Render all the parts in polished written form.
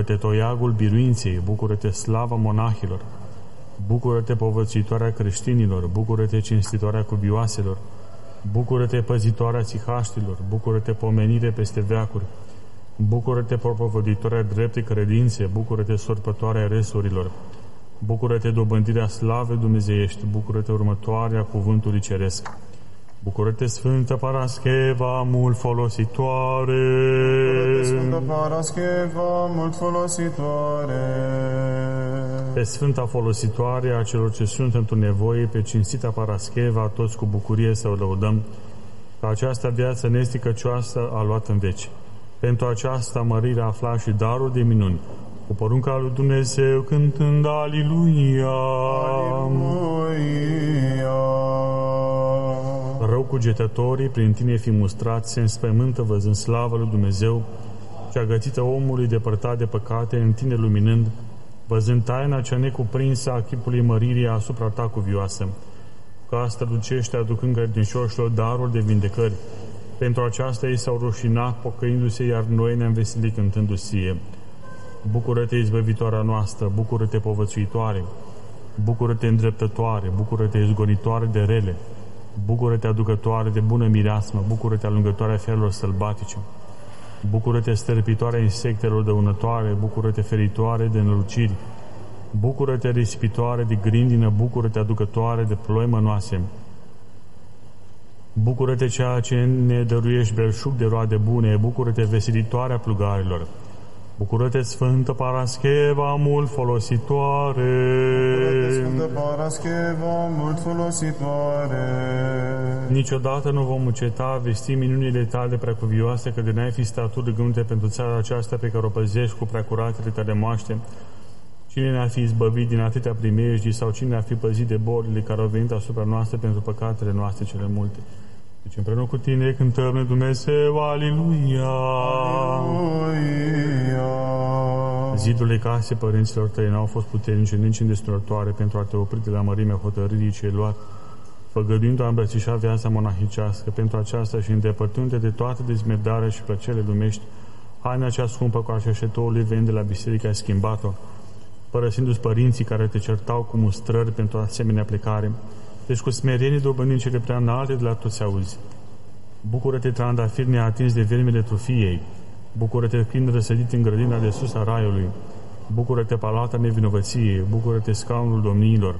Bucură-te, toiagul biruinței, bucură-te, slava monahilor, bucură-te, povățuitoarea creștinilor, bucură-te, cinstitoarea cuvioaselor, bucură-te, păzitoarea sihaștilor, bucură-te, pomenire peste veacuri, bucură-te, propovăduitoarea dreptei credințe, bucură-te, sorpătoarea resurilor, bucură-te, dobândirea slavei dumnezeiești, bucură-te, următoarea cuvântului ceresc. Bucură-te, Sfântă Parascheva, mult folositoare! Bucură-te, Sfântă Parascheva, mult folositoare! Pe Sfânta folositoare a celor ce sunt într-o nevoie, pe cinstita Parascheva, toți cu bucurie să o lăudăm, că această viață nesticăcioasă a luat în veci. Pentru aceasta mărire afla și darul de minuni, cu porunca lui Dumnezeu cântând Aliluia! Aliluia! Rău cugetătorii, prin tine fi mustrați, se înspăimântă văzând slavă lui Dumnezeu, cea gătită omului depărtat de păcate, în tine luminând, văzând taina cea necuprinsă a chipului măririi asupra ta cuvioasă. Ca străducește aducând credincioșilor darul de vindecări. Pentru aceasta ei s-au rușinat, pocăindu-se, iar noi ne-am veselit cântându-ție. Bucură-te, izbăvitoarea noastră, bucură-te, povățuitoare, bucură-te, îndreptătoare, bucură-te, izgonitoare de rele, bucură-te, aducătoare de bună mireasmă, bucură-te, alungătoarea felelor sălbatice, bucură-te, stărpitoarea insectelor dăunătoare, bucură-te, feritoare de înăluciri, bucură-te, risipitoare de grindină, bucură-te, aducătoare de ploi mănoase, bucură-te, ceea ce ne dăruiești belșug de roade bune, bucură-te, veselitoarea plugarilor, bucură-te, Sfântă Parascheva, mult folositoare! Bucură-te, Sfântă Parascheva, mult folositoare! Niciodată nu vom înceta vesti minunile tale preacuvioase, că de n-ai fi statut rugându-te pentru țara aceasta pe care o păzești cu preacuratele tale moaște. Cine ne-ar fi izbăvit din atâtea primejdii sau cine ne-ar fi păzit de bolile care au venit asupra noastre pentru păcatele noastre cele multe? Deci împreună cu tine cântăm lui Dumnezeu, Aliluia! Aliluia! Zidurile case părinților tăi n-au fost puternice, nici îndestulătoare pentru a te opri de la mărimea hotărârii ce ai luat, făgăduindu-a îmbrățișa viața monahicească. Pentru aceasta și îndepărtându-te de toată dezmerdarea și plăcerile lumești, haina cea scumpă cu așeșătorului veni de la biserică ai schimbat-o, părăsindu-ți părinții care te certau cu mustrări pentru asemenea plecare. Deci cu smerenie dobândind cele prea înalte de la toți auzi. Bucură-te, trandafir neatins de vermile trufiei, bucură-te, crin răsădit în grădina de sus a raiului, bucură-te, palata nevinovăției, bucură-te, scaunul domniilor,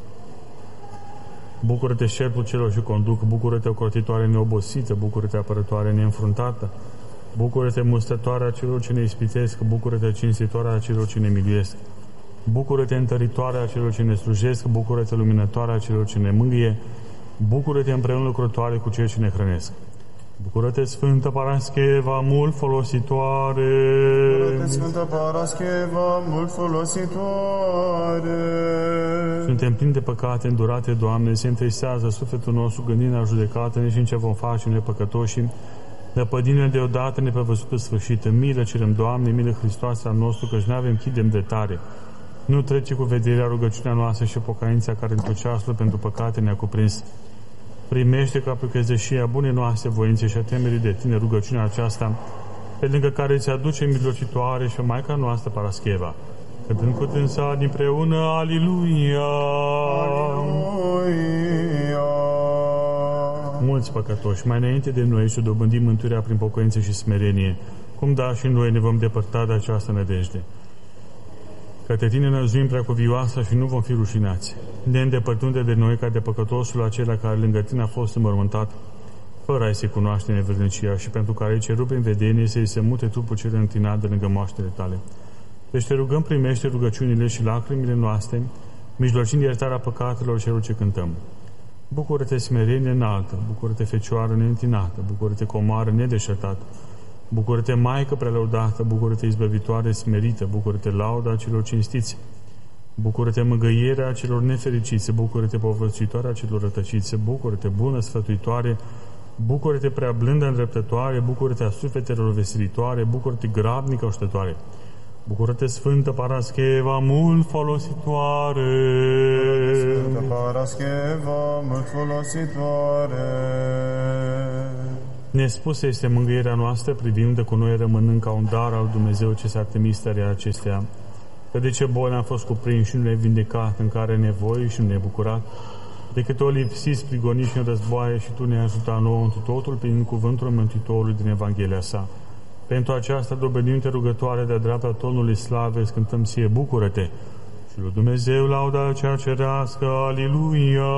bucură-te, șerpul celor ce conduc, bucură-te, ocrotitoare neobosită, bucură-te, apărătoare neînfruntată, bucură-te, mustrătoarea celor ce ne ispitesc, bucură-te, cinstitoarea celor ce ne miluiesc, bucură-te, întăritoarea celor ce ne slujesc, bucură-te, luminătoarea celor ce ne mângâie, bucură-te, împreună lucrătoare cu cei ce ne hrănesc. Bucură-te, Sfântă Parascheva, mult folositoare! Bucură-te, Sfântă Parascheva, mult folositoare! Suntem plini de păcate îndurate, Doamne, se întristează sufletul nostru gândind la judecată, nici în ce vom face noi păcătoși, năpădinile deodată nepăvăzută sfârșită. Milă cerem, Doamne, milă Hristoase al nostru, căci n-avem chip de îndreptare. Nu trece cu vederea rugăciunea noastră și pocăința care într-o ceasul pentru păcate ne-a cuprins. Primește ca pe crezășia bune noastre voințe și a temerii de tine rugăciunea aceasta, pe lângă care îți aduce mijlocitoare și Maica noastră Parascheva. Cântând cu dânsa dinpreună, Aliluia! Aliluia! Mulți păcătoși, mai înainte de noi și dobândim mântuirea prin pocăință și smerenie, cum da și noi ne vom depărta de această nădejde. Către tine năzuim preacuvioasa și nu vom fi rușinați, ne îndepărtându de noi ca de păcătosul acela care lângă tine a fost înmormântat, fără a-i se cunoaște nevrednicia și pentru care îi ceru prin vedenie să-i se mute trupul cel întinat de lângă moaștele tale. Deci te rugăm, primește rugăciunile și lacrimile noastre, mijlocind iertarea păcatelor celor ce cântăm. Bucură-te, smerenie înaltă, bucură-te, Fecioară neîntinată, bucură-te, comoară nedeșertată, bucură-te, Maică prelăudată, bucură-te, izbăvitoare smerită, bucură-te, lauda celor cinstiți, bucură-te, mângâierea celor nefericiți, bucură-te, povățuitoarea celor rătăciți, bucură-te, bună sfătuitoare, bucură-te, prea blândă îndreptătoare, bucură-te, a sufletelor veselitoare, bucură-te, grabnică oștătoare. Bucură-te, Sfântă Parascheva, mult folositoare! Bucură-te, Sfântă Parascheva, mult folositoare! Nespusă este mângâierea noastră, privind cu noi rămânând ca un dar al Dumnezeu ce s-a trimis starea acestea. Că de ce boli am fost cuprinși și nu ne vindecat, în care nevoie și nu ne bucurat, decât o lipsiți, prigoniți și în războaie și Tu ne-ai ajutat nouă întru totul prin cuvântul Mântuitorului din Evanghelia sa. Pentru aceasta, dobândim-te rugătoare de-a dreapta tonului slave, cântăm ție, bucură-te! Și lui Dumnezeu lauda cea cerească, Aliluia!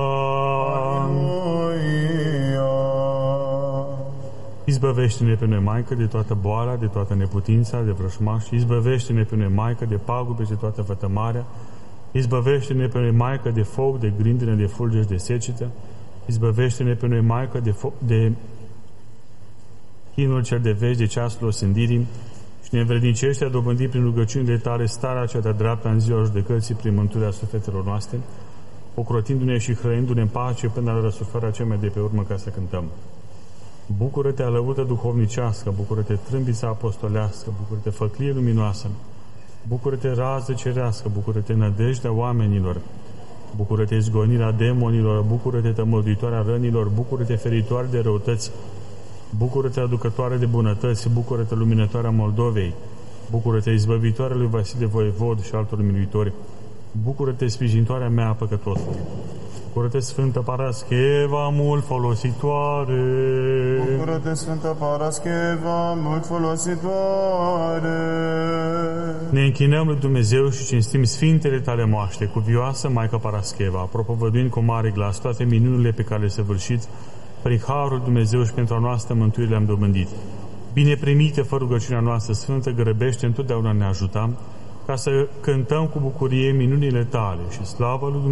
Aleluia! Izbăvește-ne pe noi, Maică, de toată boala, de toată neputința, de vrășmași, izbăvește-ne pe noi, Maică, de pagube, de toată vătămarea, izbăvește-ne pe noi, Maică, de foc, de grindine, de fulgeri, de secetă, izbăvește-ne pe noi, Maică, de chinul cel de veci, de ceasul osândirii, și ne învrednicește a dobândi prin rugăciunile Tale starea cea de-a dreapta în ziua judecății prin mântuirea sufletelor noastre, ocrotindu-ne și hrăindu-ne în pace până la răsuflarea cea mai de pe urmă ca să cântăm. Bucură-te, alăută duhovnicească, bucură-te, trâmbița apostolească, bucură-te, făclie luminoasă, bucură-te, rază cerească, bucură-te, nădejdea oamenilor, bucură-te, izgonirea demonilor, bucură-te, tămăduitoarea rănilor, bucură-te, feritoare de răutăți, bucură-te, aducătoare de bunătăți, bucură-te, luminătoarea Moldovei, bucură-te, izbăvitoarea lui Vasile Voievod și altor miluitori, bucură-te, sprijinitoarea mea păcătosului. Bucură-te, Sfântă Parascheva, mult folositoare! Bucură-te, Sfântă Parascheva, mult folositoare! Ne închinăm lui Dumnezeu și cinstim Sfintele Tale moaște, cuvioasă Maică Parascheva, propovăduind cu mare glas toate minunile pe care le săvârșiți, prin harul Dumnezeu și pentru a noastră mântuire le-am dobândit. Bine primite, fă rugăciunea noastră sfântă, grăbește întotdeauna ne ajuta, ca să cântăm cu bucurie minunile Tale și slavă lui Dumnezeu.